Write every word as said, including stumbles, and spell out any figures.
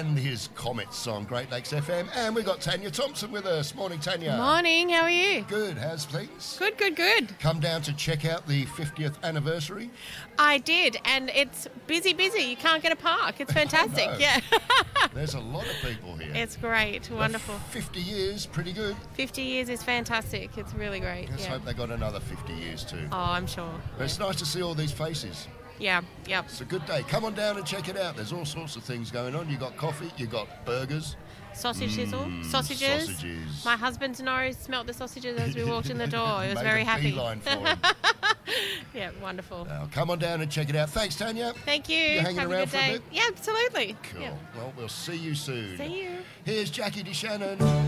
and his Comets on Great Lakes F M. And we've got Tanya Thompson with us. Morning, Tanya. Morning, how are you? Good, how's things? Good, good, good. Come down to check out the fiftieth anniversary. I did, and it's busy, busy. You can't get a park. It's fantastic, no. yeah. There's a lot of people here. It's great, wonderful. fifty years, pretty good. fifty years is fantastic. It's really great. Let's yeah. hope they got another fifty years too. Oh, I'm sure. But it's nice to see all these faces. Yeah, yep. It's a good day. Come on down and check it out. There's all sorts of things going on. You got coffee, you got burgers. Sausage sizzle, Mm, sausages. sausages. My husband's nose smelt the sausages as we walked in the door. He was Made very a happy. beeline for him. Yeah, wonderful. Now, come on down and check it out. Thanks, Tanya. Thank you. You hanging Have around a good for a day. bit? Yeah, absolutely. Cool. Yeah. Well, we'll see you soon. See you. Here's Jackie DeShannon.